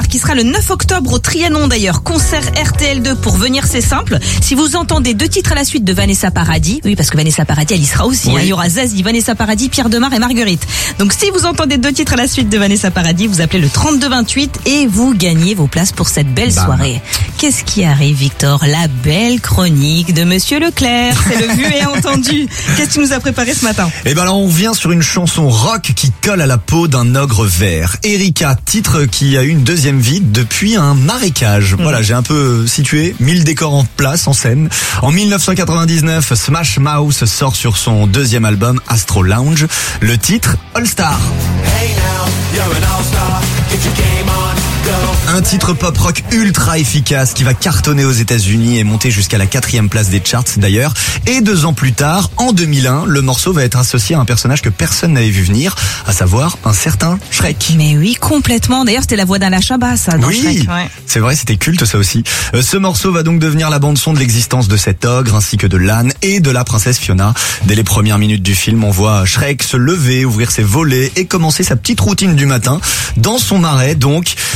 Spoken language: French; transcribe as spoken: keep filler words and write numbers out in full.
Star qui sera le neuf octobre au Trianon d'ailleurs. Concert R T L deux pour venir, c'est simple. Si vous entendez deux titres à la suite de Vanessa Paradis, oui parce que Vanessa Paradis elle y sera aussi, oui. hein, il y aura Zazie, Vanessa Paradis, Pierre Demar et Marguerite. Donc si vous entendez deux titres à la suite de Vanessa Paradis, vous appelez le trente-deux vingt-huit et vous gagnez vos places pour cette belle Bam. soirée. Qu'est-ce qui arrive Victor? La belle chronique de Monsieur Leclerc, c'est le vu et entendu. Qu'est-ce que tu nous as préparé ce matin? Eh ben là on vient sur une chanson rock qui colle à la peau d'un ogre vert. Erika, titre qui a eu une deuxième vie depuis un marécage. Mmh. Voilà, j'ai un peu situé, mis le décor en place, en scène. En dix-neuf cent quatre-vingt-dix-neuf, Smash Mouth sort sur son deuxième album Astro Lounge, le titre All Star. Hey now, you're an all-star. Get your game on. Un titre pop-rock ultra efficace qui va cartonner aux États-Unis et monter jusqu'à la quatrième place des charts d'ailleurs. Et deux ans plus tard, en deux mille un, le morceau va être associé à un personnage que personne n'avait vu venir, à savoir un certain Shrek. Mais oui, complètement. D'ailleurs, c'était la voix d'Alain Chabat, ça, dans oui, Shrek. Ouais. C'est vrai, c'était culte ça aussi. Euh, ce morceau va donc devenir la bande-son de l'existence de cet ogre ainsi que de l'âne et de la princesse Fiona. Dès les premières minutes du film, on voit Shrek se lever, ouvrir ses volets et commencer sa petite routine du matin dans son marais donc.